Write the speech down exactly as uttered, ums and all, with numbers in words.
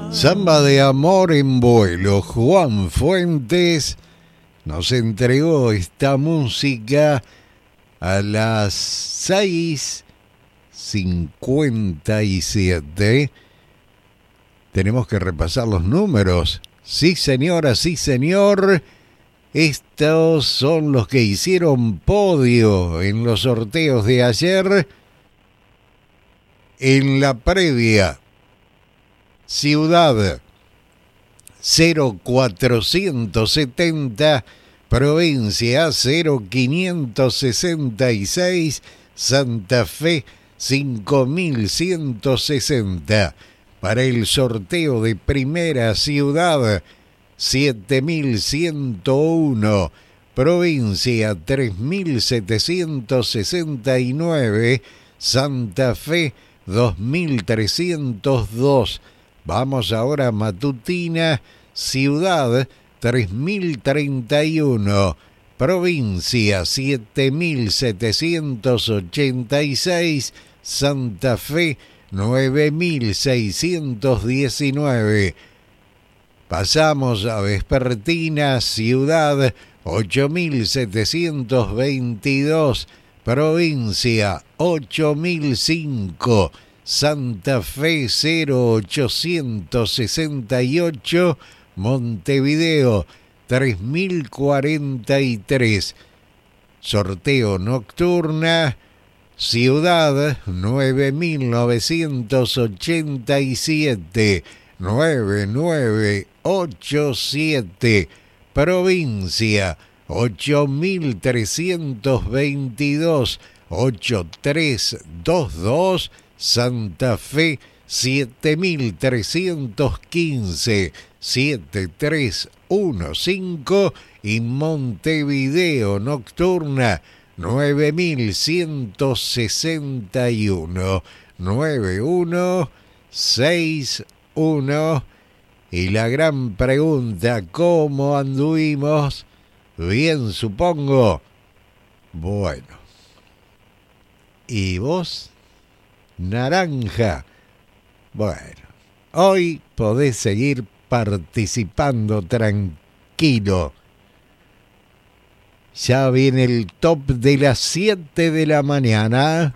Samba de amor en vuelo. Juan Fuentes nos entregó esta música a las seis cincuenta y siete. Tenemos que repasar los números. Sí, señora, sí, señor. Estos son los que hicieron podio en los sorteos de ayer. En la previa, Ciudad cero cuatrocientos setenta, Provincia cero quinientos sesenta y seis, Santa Fe cinco mil ciento sesenta. Para el sorteo de primera, Ciudad siete mil ciento uno, Provincia tres mil setecientos sesenta y nueve, Santa Fe dos mil trescientos dos. Vamos ahora a matutina. Ciudad tres mil treinta y uno, Provincia siete mil setecientos ochenta y seis, Santa Fe nueve mil seiscientos diecinueve. Pasamos a vespertina. Ciudad ocho mil setecientos veintidós, Provincia ocho mil cinco, Santa Fe cero ochocientos sesenta y ocho, Montevideo tres mil cuarenta y tres. Sorteo nocturna. Ciudad nueve mil novecientos ochenta y siete, nueve mil novecientos ochenta y siete, Provincia ocho mil trescientos veintidós, ocho mil trescientos veintidós, Santa Fe siete mil trescientos quince, siete mil trescientos quince y Montevideo nocturna nueve mil ciento sesenta y uno, nueve mil ciento sesenta y uno. Y la gran pregunta, ¿cómo anduvimos? Bien, supongo. Bueno. ¿Y vos? Naranja. Bueno, hoy podés seguir participando tranquilo. Ya viene el top de las siete de la mañana.